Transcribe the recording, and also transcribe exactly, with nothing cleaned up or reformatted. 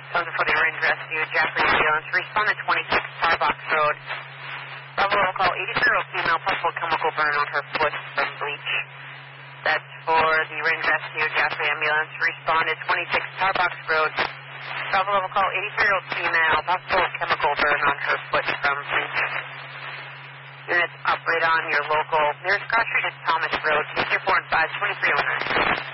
Something for the Range Rescue, Jaffrey Ambulance. Respond to twenty-six Starbox Road. Bravo will call eighty-year-old female, possible chemical burn on her foot from bleach. That's for the Range Rescue, Jaffrey Ambulance. Respond to twenty-six Starbox Road. Bravo will call eighty-year-old female, possible chemical burn on her foot from bleach. Units operate on your local nearest cross street is Thomas Road. Take your four and five, twenty-three oh nine.